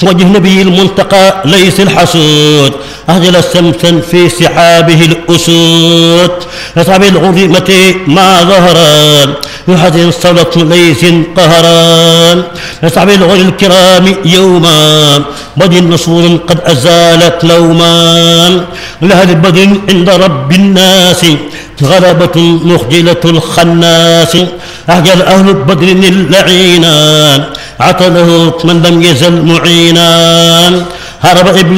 وجه نبي المنتقى ليس الحسود أهجل سمسا في سحابه الأسود يصعب الغريمة ما ظهران يحزن صولة ليس قهران يصعب الغر الكرام يوما بدر نصور قد أزالت لوما لهذا بدر عند رب الناس غلبة مخجلة الخناس أهجل أهل بدر اللعينان عطله من لم يزل معينا هرب